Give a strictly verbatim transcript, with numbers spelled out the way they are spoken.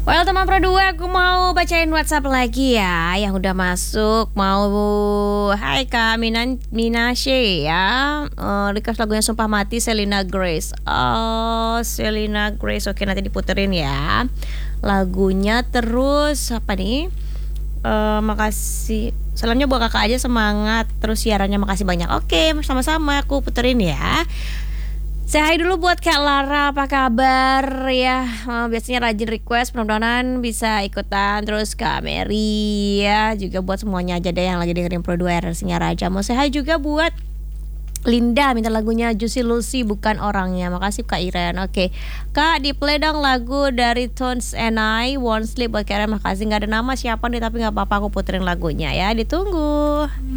Well teman Pro dua, aku mau bacain WhatsApp lagi ya yang udah masuk. Mau hai Kak Minan Minashe ya. Uh, request lagunya Sumpah Mati Selena Grace. Oh, Selena Grace. Oke, nanti diputerin ya. Lagunya terus apa nih? Uh, makasih. Salamnya buat kakak aja, semangat terus siarannya, makasih banyak. Oke, sama-sama aku puterin ya. Saya hai dulu buat Kak Lara, apa kabar ya? Oh, biasanya rajin request, mudah-mudahan bisa ikutan. Terus Kak Mary ya, juga buat semuanya aja deh yang lagi dengerin Pro dua R R Sinyar Raja. Mau saya hai juga buat Linda, minta lagunya Juicy Lucy Bukan Orangnya. Makasih Kak Iren. Oke, Kak di play dong lagu dari Tones and I, Won't Sleep buat Karen. Makasih, gak ada nama siapa nih tapi gak apa-apa, aku puterin lagunya ya. Ditunggu.